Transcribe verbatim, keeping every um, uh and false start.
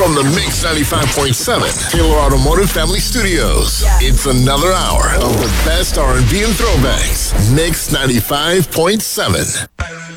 From the Mix ninety-five point seven Taylor Automotive Family Studios, it's another hour of the best R and B and throwbacks. Mix ninety-five point seven.